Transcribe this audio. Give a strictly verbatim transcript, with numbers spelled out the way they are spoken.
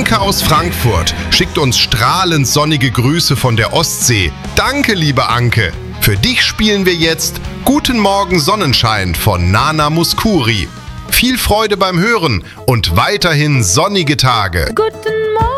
Anke aus Frankfurt schickt uns strahlend sonnige Grüße von der Ostsee. Danke, liebe Anke. Für dich spielen wir jetzt Guten Morgen Sonnenschein von Nana Mouskouri. Viel Freude beim Hören und weiterhin sonnige Tage. Guten